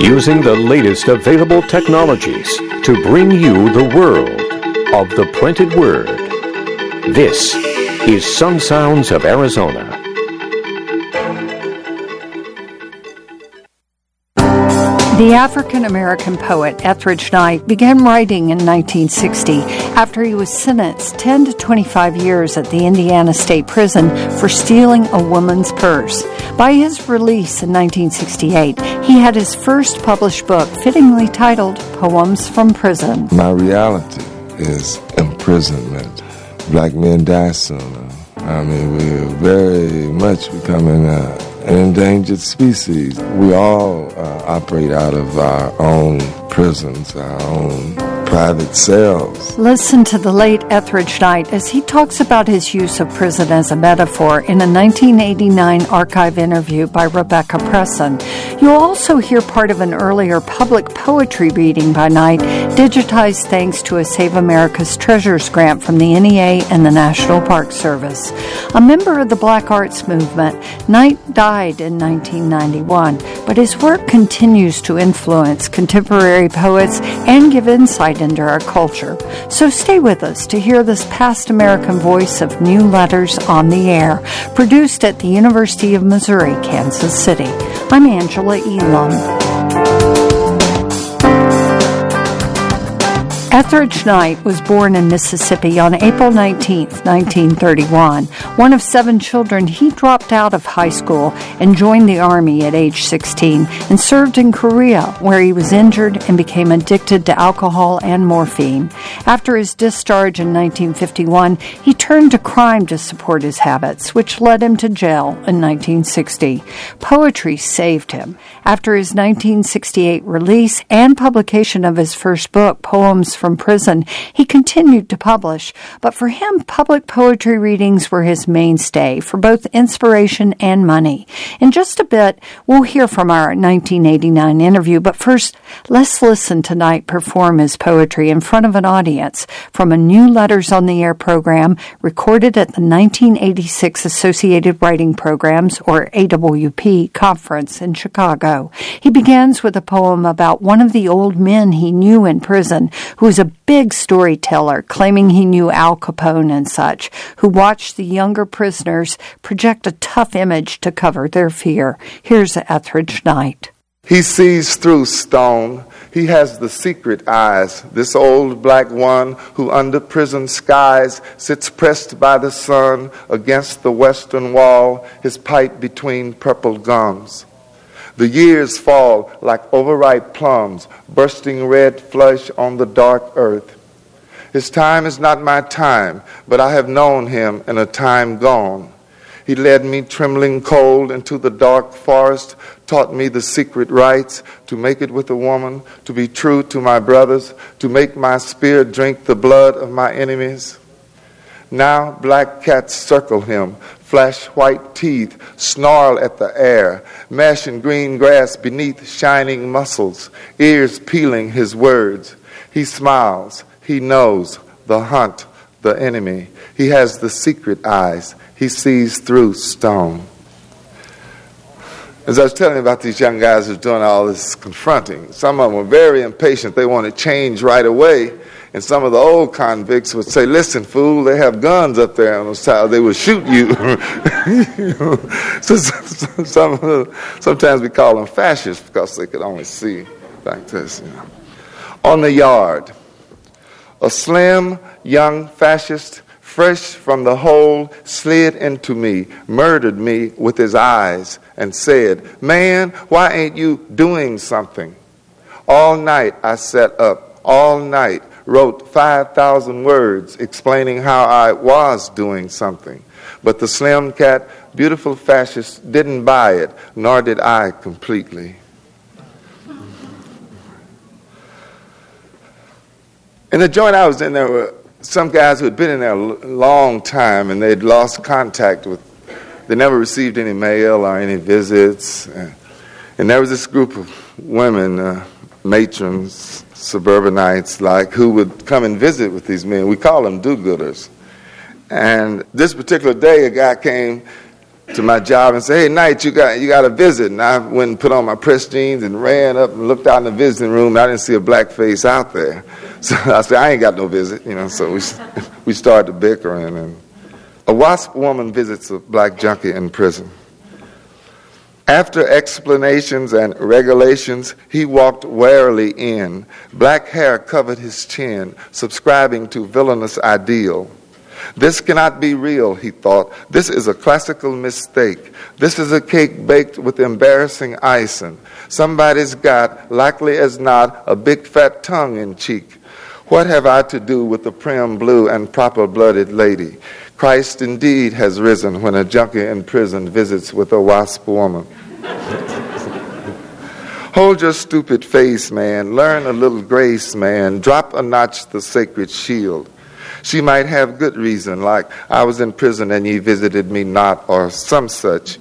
using the latest available technologies to bring you the world of the printed word. This is Sun Sounds of Arizona. The African-American poet Etheridge Knight began writing in 1960 after he was sentenced 10 to 25 years at the Indiana State Prison for stealing a woman's purse. By his release in 1968, he had his first published book, fittingly titled Poems from Prison. My reality is imprisonment. Black men die sooner. We're very much becoming an endangered species. We all operate out of our own prisons, our own private cells. Listen to the late Etheridge Knight as he talks about his use of prison as a metaphor in a 1989 archive interview by Rebecca Presson. You'll also hear part of an earlier public poetry reading by Knight, digitized thanks to a Save America's Treasures grant from the NEA and the National Park Service. A member of the Black Arts Movement, Knight died in 1991, but his work continues to influence contemporary poets and give insight into our culture. So stay with us to hear this past American voice of New Letters on the Air, produced at the University of Missouri, Kansas City. I'm Angela Elam. Etheridge Knight was born in Mississippi on April 19, 1931. One of 7 children, he dropped out of high school and joined the Army at age 16 and served in Korea, where he was injured and became addicted to alcohol and morphine. After his discharge in 1951, he turned to crime to support his habits, which led him to jail in 1960. Poetry saved him. After his 1968 release and publication of his first book, Poems from Prison, he continued to publish, but for him, public poetry readings were his mainstay for both inspiration and money. In just a bit, we'll hear from our 1989 interview, but first, let's listen to Knight perform his poetry in front of an audience from a New Letters on the Air program recorded at the 1986 Associated Writing Programs, or AWP, conference in Chicago. He begins with a poem about one of the old men he knew in prison, who was a big storyteller, claiming he knew Al Capone and such, who watched the younger prisoners project a tough image to cover their fear. Here's Etheridge Knight. He sees through stone. He has the secret eyes. This old black one who under prison skies sits pressed by the sun against the western wall, his pipe between purple gums. The years fall like overripe plums, bursting red flush on the dark earth. His time is not my time, but I have known him in a time gone. He led me trembling cold into the dark forest, taught me the secret rites, to make it with a woman, to be true to my brothers, to make my spear drink the blood of my enemies. Now black cats circle him, flash white teeth, snarl at the air, mesh in green grass beneath shining muscles, ears peeling his words. He smiles, he knows the hunt, the enemy. He has the secret eyes, he sees through stone. As I was telling you about these young guys who are doing all this confronting, some of them were very impatient. They want to change right away. And some of the old convicts would say, listen, fool, they have guns up there on the side. They will shoot you. So sometimes we call them fascists because they could only see like this. On the yard, a slim, young fascist, fresh from the hole, slid into me, murdered me with his eyes, and said, man, why ain't you doing something? All night I sat up, all night, wrote 5,000 words explaining how I was doing something. But the slim cat, beautiful fascist, didn't buy it, nor did I completely. In the joint I was in, there were some guys who had been in there a long time, and they'd lost contact with, they never received any mail or any visits. And there was this group of women, matrons, suburbanites, like, who would come and visit with these men. We call them do-gooders. And this particular day, a guy came to my job and say, "Hey, Knight, you got a visit." And I went and put on my press jeans and ran up and looked out in the visiting room. I didn't see a black face out there. So I said, "I ain't got no visit." So we started bickering. And a WASP woman visits a black junkie in prison. After explanations and regulations, he walked warily in. Black hair covered his chin, subscribing to villainous ideal. "This cannot be real," he thought. "This is a classical mistake. This is a cake baked with embarrassing icing. Somebody's got, likely as not, a big fat tongue in cheek. What have I to do with the prim blue and proper-blooded lady? Christ indeed has risen when a junkie in prison visits with a WASP woman." Hold your stupid face, man. Learn a little grace, man. Drop a notch the sacred shield. She might have good reason, like, "I was in prison and ye visited me not," or some such.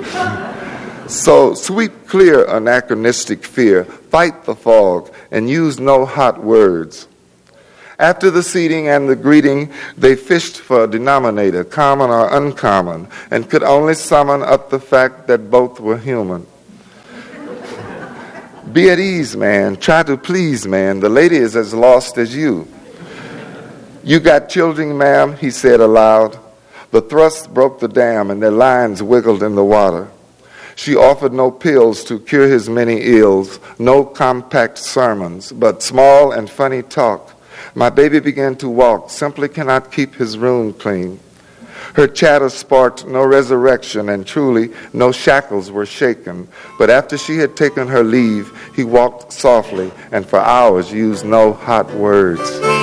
So sweep clear anachronistic fear, fight the fog, and use no hot words. After the seating and the greeting, they fished for a denominator, common or uncommon, and could only summon up the fact that both were human. "Be at ease, man. Try to please, man. The lady is as lost as you." "You got children, ma'am," he said aloud. The thrust broke the dam, and their lines wiggled in the water. She offered no pills to cure his many ills, no compact sermons, but small and funny talk. My baby began to walk, simply cannot keep his room clean. Her chatter sparked no resurrection, and truly no shackles were shaken. But after she had taken her leave, he walked softly, and for hours used no hot words.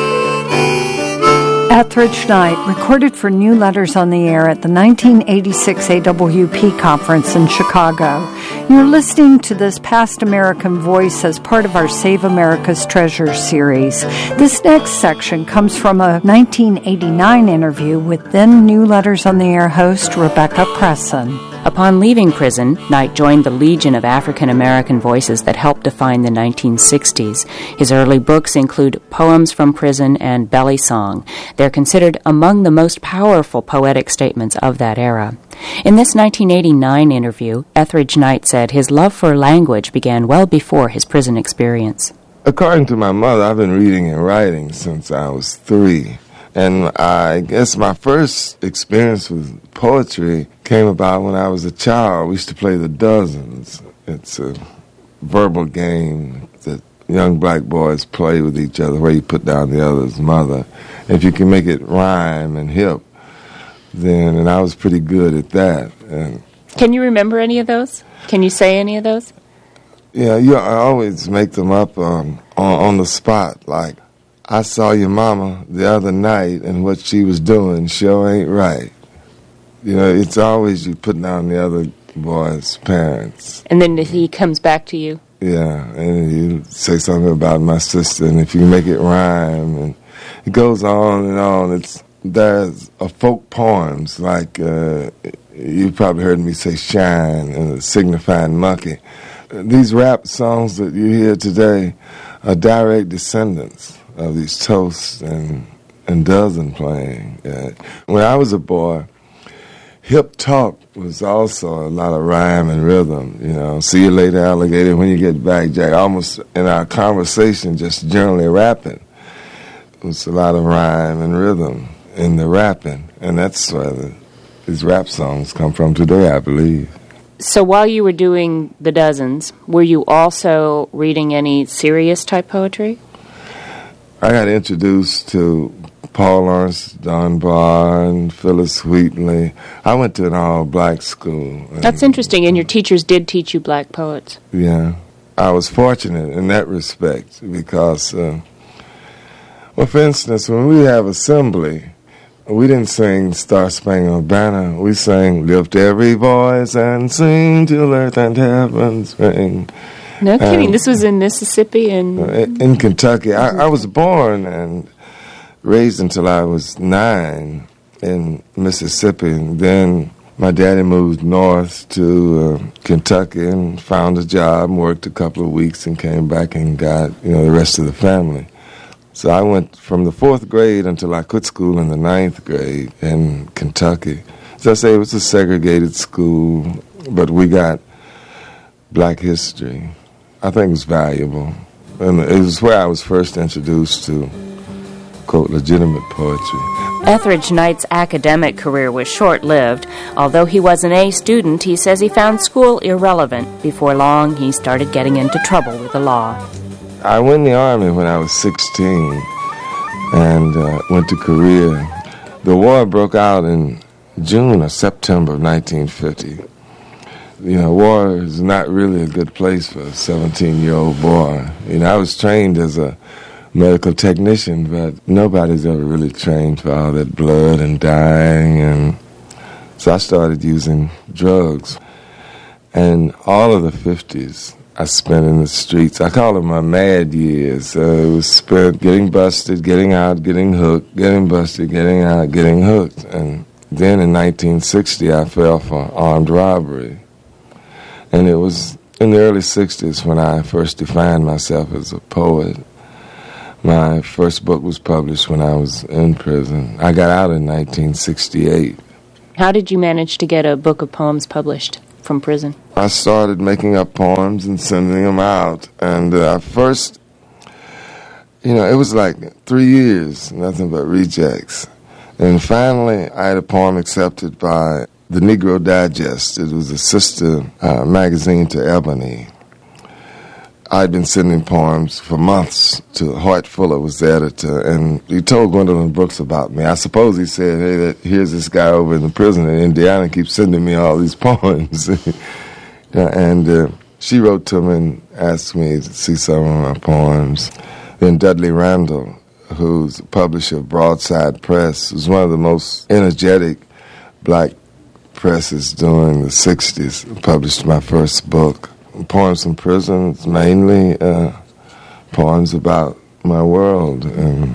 Etheridge Knight recorded for New Letters on the Air at the 1986 AWP conference in Chicago. You're listening to this Past American Voice as part of our Save America's Treasures series. This next section comes from a 1989 interview with then New Letters on the Air host Rebecca Presson. Upon leaving prison, Knight joined the legion of African American voices that helped define the 1960s. His early books include Poems from Prison and Belly Song. They're considered among the most powerful poetic statements of that era. In this 1989 interview, Etheridge Knight said his love for language began well before his prison experience. According to my mother, I've been reading and writing since I was 3. And I guess my first experience with poetry came about when I was a child. We used to play the Dozens. It's a verbal game that young black boys play with each other where you put down the other's mother. If you can make it rhyme and hip, then, and I was pretty good at that. And can you remember any of those? Can you say any of those? Yeah, I always make them up on the spot, like, "I saw your mama the other night, and what she was doing sure ain't right." It's always you putting down the other boy's parents. And then he comes back to you. Yeah, and you say something about my sister, and if you make it rhyme, and it goes on and on. There's folk poems, like you probably heard me say "shine" and "signifying monkey." These rap songs that you hear today are direct descendants of these toasts and dozen playing. When I was a boy, hip talk was also a lot of rhyme and rhythm. "See you later, alligator, when you get back, Jack." Almost in our conversation, just generally rapping. It was a lot of rhyme and rhythm in the rapping, and that's where these rap songs come from today, I believe. So while you were doing the Dozens, were you also reading any serious type poetry? I got introduced to Paul Laurence Dunbar and Phyllis Wheatley. I went to an all-black school. That's interesting, and your teachers did teach you black poets. Yeah. I was fortunate in that respect because, for instance, when we have assembly, we didn't sing Star Spangled Banner. We sang Lift Every Voice and Sing Till Earth and Heaven Ring. No kidding. This was in Mississippi and in Kentucky. I was born and raised until I was 9 in Mississippi. And then my daddy moved north to Kentucky and found a job and worked a couple of weeks and came back and got the rest of the family. So I went from the 4th grade until I quit school in the 9th grade in Kentucky. As I say, it was a segregated school, but we got black history. I think it was valuable. And it was where I was first introduced to, quote, legitimate poetry. Etheridge Knight's academic career was short-lived. Although he was an A student, he says he found school irrelevant. Before long, he started getting into trouble with the law. I went in the Army when I was 16 and went to Korea. The war broke out in June or September of 1950. You know, war is not really a good place for a 17-year-old boy. You know, I was trained as a medical technician, but nobody's ever really trained for all that blood and dying, and so I started using drugs. And all of the 50s I spent in the streets. I call them my mad years. It was spent getting busted, getting out, getting hooked, getting busted, getting out, getting hooked. And then in 1960 I fell for armed robbery. And it was in the early 60s when I first defined myself as a poet. My first book was published when I was in prison. I got out in 1968. How did you manage to get a book of poems published from prison? I started making up poems and sending them out. And first, you know, it was like 3 years, nothing but rejects. And finally, I had a poem accepted by the Negro Digest. It was a sister magazine to Ebony. I'd been sending poems for months to Hoyt Fuller, was the editor, and he told Gwendolyn Brooks about me. I suppose he said, hey, here's this guy over in the prison in Indiana, keeps sending me all these poems. And she wrote to him and asked me to see some of my poems. Then Dudley Randall, who's a publisher of Broadside Press, was one of the most energetic black presses during the 60s, published my first book. Poems from prison, mainly poems about my world. In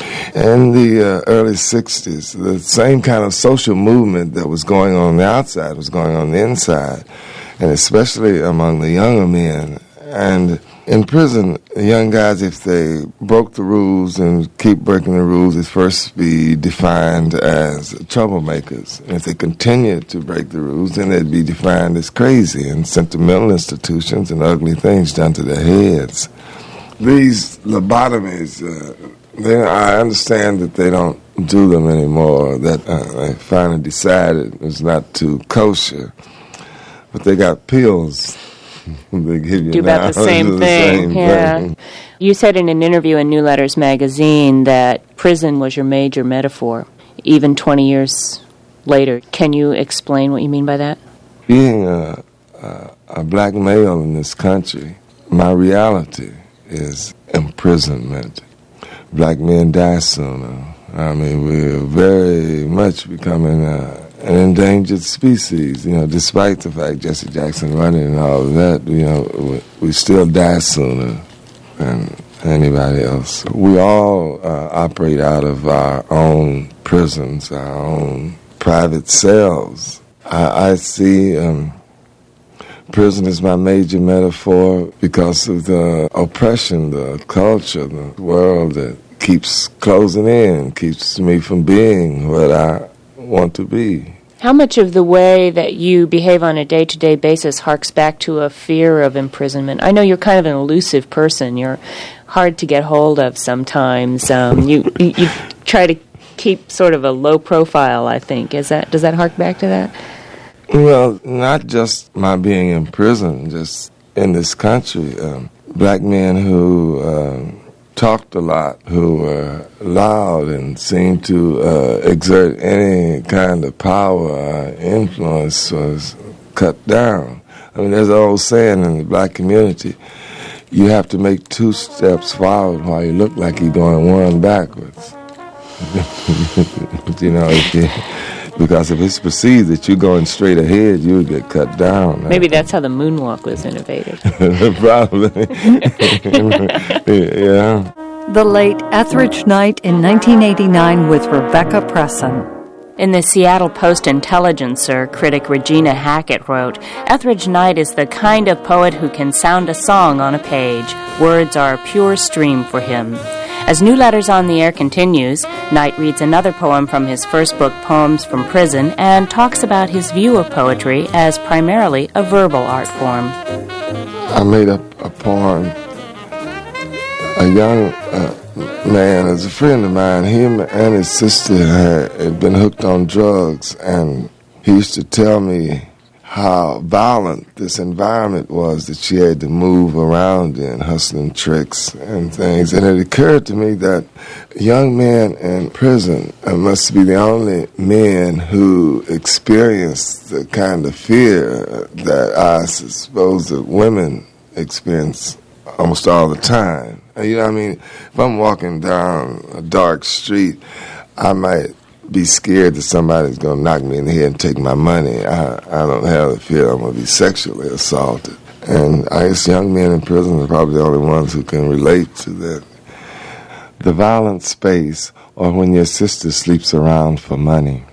the early 60s, the same kind of social movement that was going on the outside was going on the inside, and especially among the younger men. And in prison, young guys, if they broke the rules and keep breaking the rules, they'd first be defined as troublemakers. And if they continued to break the rules, then they'd be defined as crazy and sent to mental institutions and ugly things done to their heads. These lobotomies, I understand that they don't do them anymore, that they finally decided it was not too kosher. But they got pills. They give you do about the same thing. Thing. You said in an interview in New Letters magazine that prison was your major metaphor, even 20 years later. Can you explain what you mean by that? Being a black male in this country, my reality is imprisonment. Black men die sooner. I mean, we're very much becoming an endangered species, you know, despite the fact Jesse Jackson running and all of that, you know, we still die sooner than anybody else. We all operate out of our own prisons, our own private cells. I see prison as my major metaphor because of the oppression, the culture, the world that keeps closing in, keeps me from being what I want to be. How much of the way that you behave on a day-to-day basis harks back to a fear of imprisonment? I know you're kind of an elusive person. You're hard to get hold of sometimes. You try to keep sort of a low profile, I think. Does that hark back to that? Well, not just my being in prison, just in this country. Black men who talked a lot, who were loud and seemed to exert any kind of power or influence was cut down. I mean, there's an old saying in the black community, you have to make 2 steps forward while you look like you're going 1 backwards. You know, because if it's perceived that you're going straight ahead, you would get cut down. Maybe that's how the moonwalk was innovated. Probably. Yeah. The late Etheridge Knight in 1989 with Rebecca Presson. In the Seattle Post-Intelligencer, critic Regina Hackett wrote, Etheridge Knight is the kind of poet who can sound a song on a page. Words are a pure stream for him. As New Letters on the Air continues, Knight reads another poem from his first book, Poems from Prison, and talks about his view of poetry as primarily a verbal art form. I made up a poem. A young man, as a friend of mine, him and his sister had been hooked on drugs, and he used to tell me how violent this environment was that she had to move around in, hustling tricks and things. And it occurred to me that young men in prison must be the only men who experience the kind of fear that I suppose that women experience almost all the time. You know what I mean? If I'm walking down a dark street, I might be scared that somebody's going to knock me in the head and take my money. I don't have the fear I'm going to be sexually assaulted. And I guess young men in prison are probably the only ones who can relate to that. The violent space, or when your sister sleeps around for money.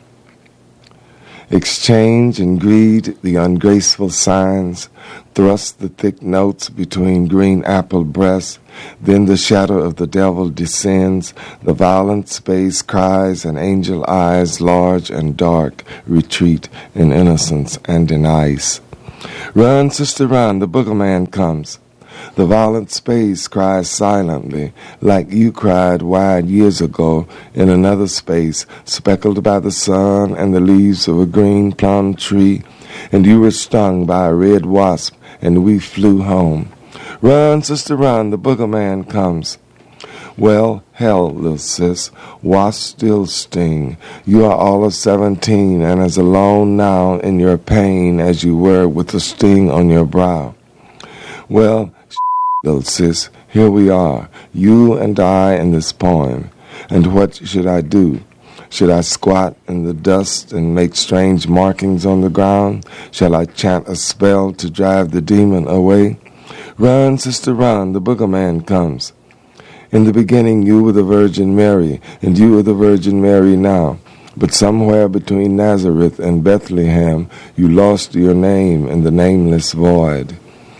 Exchange and greed, the ungraceful signs, thrust the thick notes between green apple breasts, then the shadow of the devil descends, the violent space cries, and angel eyes, large and dark, retreat in innocence and in ice. Run, sister, run, the boogerman comes. The violent space cries silently, like you cried wide years ago in another space, speckled by the sun and the leaves of a green plum tree, and you were stung by a red wasp, and we flew home. Run, sister, run, the boogerman comes. Well, hell, little sis, wasps still sting. You are all of 17 and as alone now in your pain as you were with the sting on your brow. Well, little sis, here we are, you and I in this poem. And what should I do? Should I squat in the dust and make strange markings on the ground? Shall I chant a spell to drive the demon away? Run, sister, run, the boogerman comes. In the beginning you were the Virgin Mary, and you are the Virgin Mary now. But somewhere between Nazareth and Bethlehem, you lost your name in the nameless void.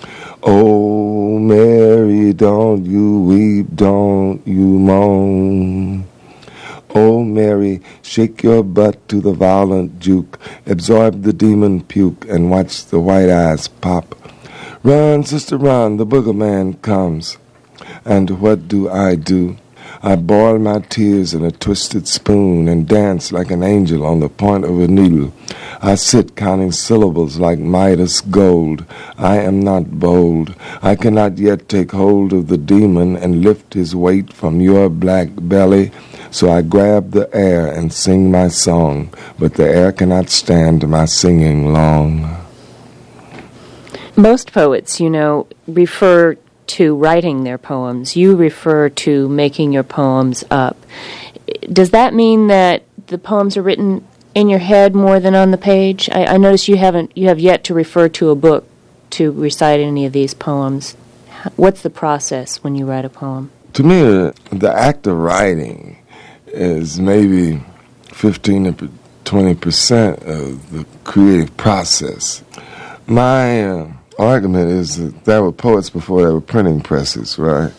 Oh, Mary, don't you weep, don't you moan. Oh, Mary, shake your butt to the violent juke, absorb the demon puke, and watch the white eyes pop. Run, sister, run, the boogerman comes. And what do? I boil my tears in a twisted spoon and dance like an angel on the point of a needle. I sit counting syllables like Midas gold. I am not bold. I cannot yet take hold of the demon and lift his weight from your black belly. So I grab the air and sing my song, but the air cannot stand my singing long. Most poets, refer to writing their poems. You refer to making your poems up. Does that mean that the poems are written in your head more than on the page? I notice you have yet to refer to a book to recite any of these poems. What's the process when you write a poem? To me, the act of writing is maybe 15 to 20% of the creative process. My argument is that there were poets before there were printing presses, right?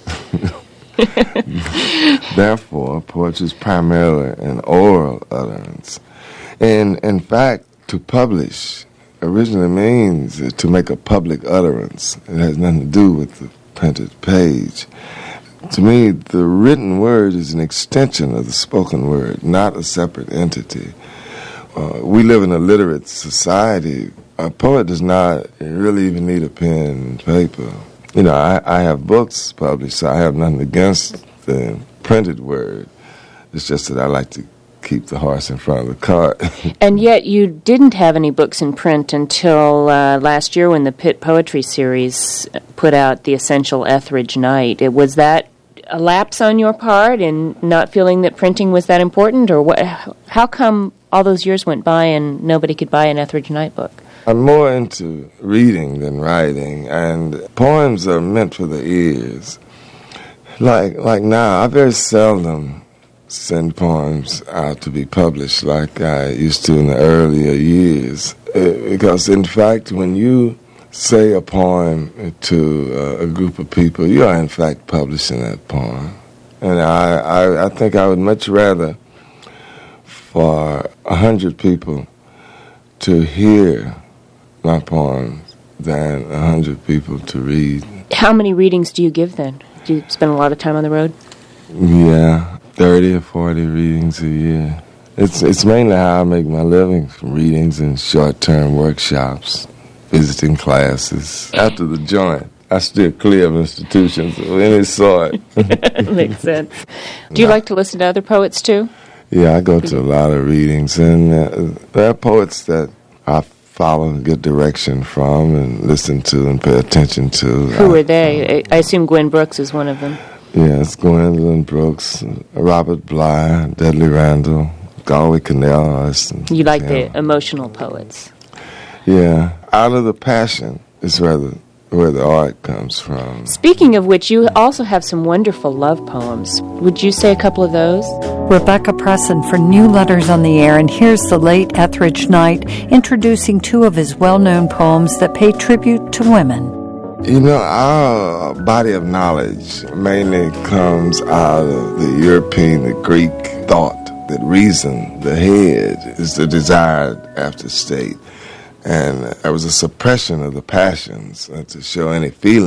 Therefore, poetry is primarily an oral utterance. And in fact, to publish originally means to make a public utterance. It has nothing to do with the printed page. To me, the written word is an extension of the spoken word, not a separate entity. We live in a literate society. A poet does not really even need a pen and paper. I have books published, so I have nothing against the printed word. It's just that I like to keep the horse in front of the cart. And yet you didn't have any books in print until last year when the Pitt Poetry Series put out The Essential Etheridge Knight. Was that a lapse on your part in not feeling that printing was that important? Or what? How come all those years went by and nobody could buy an Etheridge Knight book? I'm more into reading than writing, and poems are meant for the ears. Like now, I very seldom send poems out to be published like I used to in the earlier years. Because, in fact, when you say a poem to a group of people, you are, in fact, publishing that poem. And I think I would much rather for 100 people to hear my poems than 100 people to read. How many readings do you give then? Do you spend a lot of time on the road? Yeah, 30 or 40 readings a year. It's mainly how I make my living, from readings and short-term workshops, visiting classes. After the joint, I steer clear of institutions of any sort. Makes sense. Do you like to listen to other poets too? Yeah, I go to a lot of readings, and there are poets that I follow good direction from and listen to and pay attention to. Who are they? I assume Gwen Brooks is one of them. Yes, Gwendolyn Brooks, Robert Bly, Dudley Randall, Galway Connell. You like the emotional poets? Yeah, out of the passion is where the art comes from. Speaking of which, you also have some wonderful love poems. Would you say a couple of those? Rebecca Presson for New Letters on the Air, and here's the late Etheridge Knight introducing two of his well-known poems that pay tribute to women. You know, our body of knowledge mainly comes out of the European, the Greek thought that reason, the head, is the desired after state. And there was a suppression of the passions to show any feeling.